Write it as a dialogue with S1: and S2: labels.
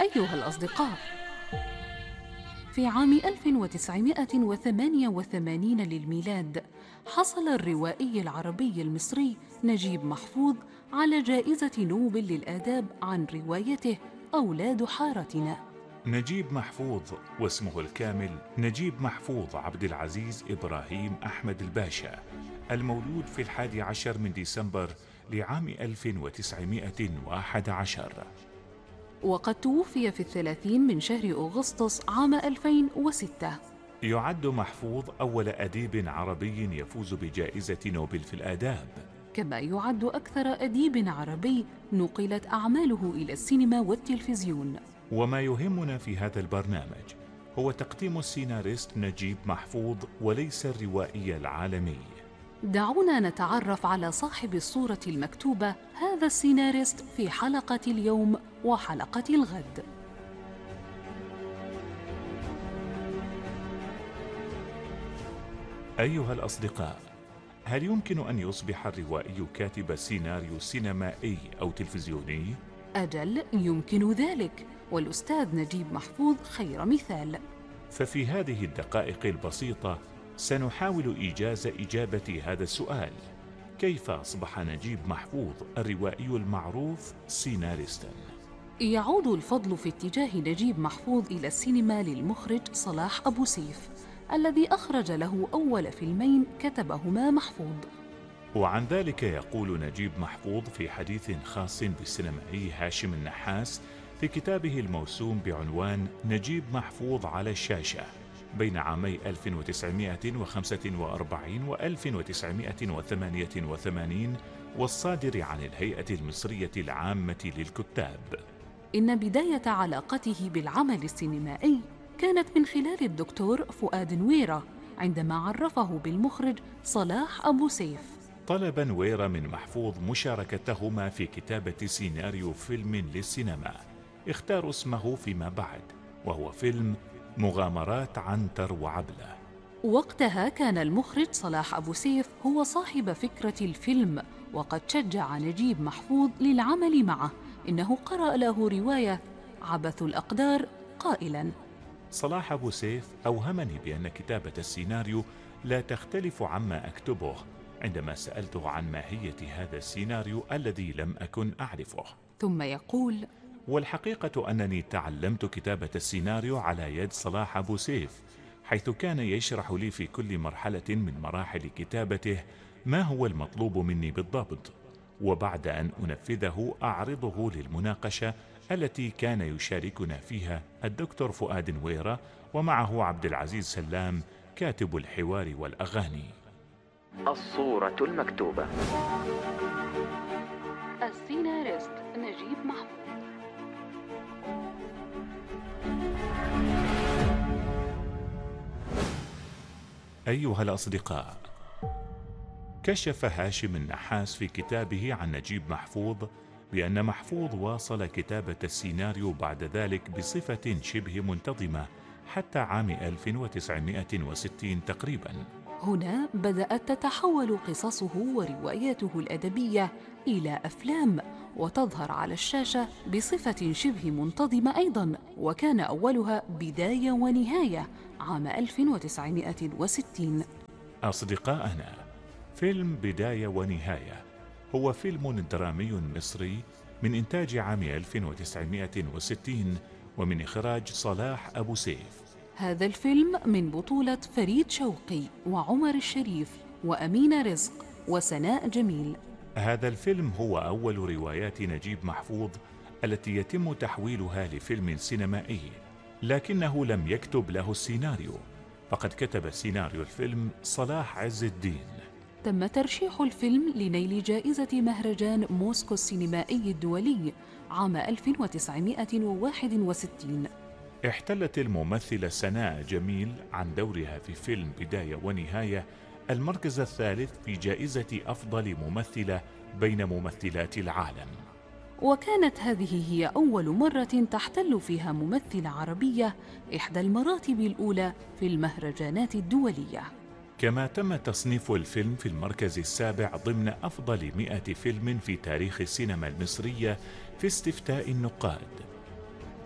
S1: أيها الأصدقاء، في عام 1988 للميلاد حصل الروائي العربي المصري نجيب محفوظ على جائزة نوبل للآداب عن روايته أولاد حارتنا.
S2: نجيب محفوظ واسمه الكامل نجيب محفوظ عبد العزيز إبراهيم أحمد الباشا، المولود في 11 من ديسمبر لعام 1911،
S1: وقد توفي في 30 من شهر أغسطس عام 2006.
S2: يعد محفوظ أول أديب عربي يفوز بجائزة نوبل في الآداب،
S1: كما يعد أكثر أديب عربي نقلت أعماله إلى السينما والتلفزيون.
S2: وما يهمنا في هذا البرنامج هو تقديم السيناريست نجيب محفوظ وليس الروائي العالمي.
S1: دعونا نتعرف على صاحب الصورة المكتوبة، هذا السيناريست، في حلقة اليوم وحلقة الغد.
S2: أيها الأصدقاء، هل يمكن أن يصبح الروائي كاتب سيناريو سينمائي أو تلفزيوني؟
S1: أجل، يمكن ذلك، والأستاذ نجيب محفوظ خير مثال.
S2: ففي هذه الدقائق البسيطة سنحاول إيجاز إجابة هذا السؤال: كيف أصبح نجيب محفوظ الروائي المعروف سيناريستا؟
S1: يعود الفضل في اتجاه نجيب محفوظ إلى السينما للمخرج صلاح أبو سيف، الذي أخرج له أول فيلمين كتبهما محفوظ.
S2: وعن ذلك يقول نجيب محفوظ في حديث خاص بالسينمائي هاشم النحاس في كتابه الموسوم بعنوان نجيب محفوظ على الشاشة بين عامي 1945 و 1988، والصادر عن الهيئة المصرية العامة للكتاب:
S1: إن بداية علاقته بالعمل السينمائي كانت من خلال الدكتور فؤاد نويرة عندما عرفه بالمخرج صلاح أبو سيف.
S2: طلب نويرة من محفوظ مشاركتهما في كتابة سيناريو فيلم للسينما اختاروا اسمه فيما بعد، وهو فيلم مغامرات عنتر وعبلة.
S1: وقتها كان المخرج صلاح أبو سيف هو صاحب فكرة الفيلم، وقد شجع نجيب محفوظ للعمل معه، إنه قرأ له رواية عبث الأقدار قائلاً:
S2: صلاح أبو سيف أوهمني بأن كتابة السيناريو لا تختلف عما أكتبه عندما سألته عن ماهية هذا السيناريو الذي لم أكن أعرفه.
S1: ثم يقول:
S2: والحقيقة أنني تعلمت كتابة السيناريو على يد صلاح أبو سيف، حيث كان يشرح لي في كل مرحلة من مراحل كتابته ما هو المطلوب مني بالضبط، وبعد أن أنفذه أعرضه للمناقشة التي كان يشاركنا فيها الدكتور فؤاد نويرة، ومعه عبد العزيز سلام كاتب الحوار والأغاني.
S3: الصورة المكتوبة.
S1: السيناريست نجيب محفوظ.
S2: أيها الأصدقاء، كشف هاشم النحاس في كتابه عن نجيب محفوظ بأن محفوظ واصل كتابة السيناريو بعد ذلك بصفة شبه منتظمة حتى عام 1960 تقريبا.
S1: هنا بدأت تتحول قصصه ورواياته الأدبية إلى أفلام، وتظهر على الشاشة بصفة شبه منتظمة أيضاً، وكان أولها بداية ونهاية عام 1960.
S2: أصدقائنا، فيلم بداية ونهاية هو فيلم درامي مصري من إنتاج عام 1960 ومن إخراج صلاح أبو سيف.
S1: هذا الفيلم من بطولة فريد شوقي وعمر الشريف وأمينة رزق وسناء جميل.
S2: هذا الفيلم هو أول روايات نجيب محفوظ التي يتم تحويلها لفيلم سينمائي، لكنه لم يكتب له السيناريو، فقد كتب سيناريو الفيلم صلاح عز الدين.
S1: تم ترشيح الفيلم لنيل جائزة مهرجان موسكو السينمائي الدولي عام 1961.
S2: احتلت الممثلة سناء جميل عن دورها في فيلم بداية ونهاية المركز الثالث في جائزة أفضل ممثلة بين ممثلات العالم،
S1: وكانت هذه هي أول مرة تحتل فيها ممثلة عربية إحدى المراتب الأولى في المهرجانات الدولية.
S2: كما تم تصنيف الفيلم في المركز السابع ضمن أفضل 100 فيلم في تاريخ السينما المصرية في استفتاء النقاد.